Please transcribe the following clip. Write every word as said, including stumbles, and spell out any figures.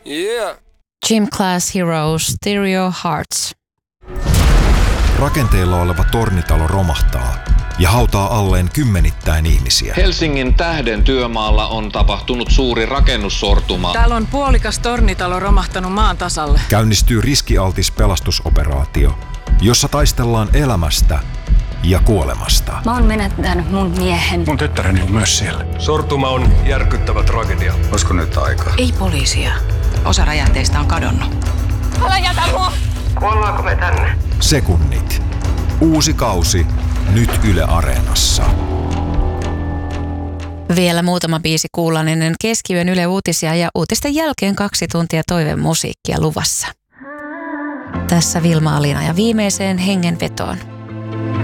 Yeah. Gym Class Heroes, Stereo Hearts. Rakenteilla oleva tornitalo romahtaa ja hautaa alleen kymmenittäin ihmisiä. Helsingin Tähden työmaalla on tapahtunut suuri rakennussortuma. Täällä on puolikas tornitalo romahtanut maan tasalle. Käynnistyy riskialtis pelastusoperaatio, jossa taistellaan elämästä ja kuolemasta. Mä oon menettänyt mun miehen. Mun tyttäreni on myös siellä. Sortuma on järkyttävä tragedia. Olisiko nyt aikaa? Ei poliisia. Osa räjähteistä on kadonnut. Älä jätä mua! Kuollaanko me tänne? Sekunnit. Uusi kausi nyt Yle Areenassa. Vielä muutama biisi kuullaan ennen keskiyön Yle Uutisia ja uutisten jälkeen kaksi tuntia toivemusiikkia luvassa. Tässä Vilma Alina ja viimeiseen hengenvetoon.